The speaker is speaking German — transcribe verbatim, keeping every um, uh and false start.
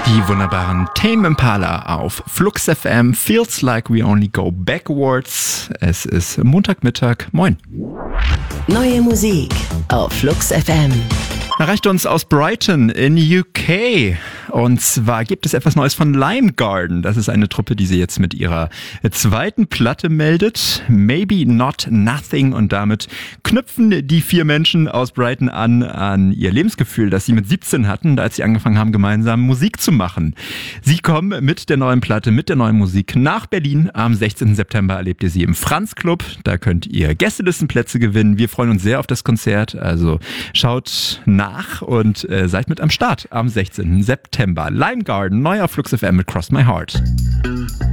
Die wunderbaren Tame Impala auf Flux F M. Feels like we only go backwards. Es ist Montagmittag. Moin. Neue Musik auf Flux F M. Erreicht uns aus Brighton in U K. Und zwar gibt es etwas Neues von Lime Garden. Das ist eine Truppe, die sie jetzt mit ihrer zweiten Platte meldet. Maybe Not Nothing. Und damit knüpfen die vier Menschen aus Brighton an, an ihr Lebensgefühl, das sie mit siebzehn hatten, als sie angefangen haben, gemeinsam Musik zu machen. Sie kommen mit der neuen Platte, mit der neuen Musik nach Berlin. Am sechzehnten September erlebt ihr sie im Franz Club. Da könnt ihr Gästelistenplätze gewinnen. Wir freuen uns sehr auf das Konzert. Also schaut nach und äh, seid mit am Start am sechzehnten September. Lime Garden, neuer Flux F M mit Cross My Heart.